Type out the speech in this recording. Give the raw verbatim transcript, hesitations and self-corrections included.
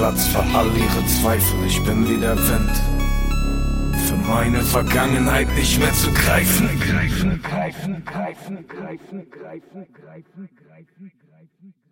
Platz für all ihre Zweifel. Ich bin wie der Wind, für meine Vergangenheit nicht mehr zu greifen. Greifen, greifen, greifen, greifen, greifen, greifen, greifen, greifen.